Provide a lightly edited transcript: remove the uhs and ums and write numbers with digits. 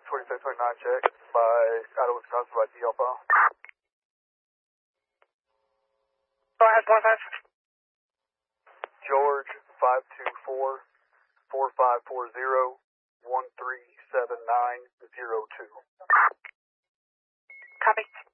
2629 check by Idaho, Wisconsin by DL file. Go ahead, 1 George 524-4540-137902. Copy.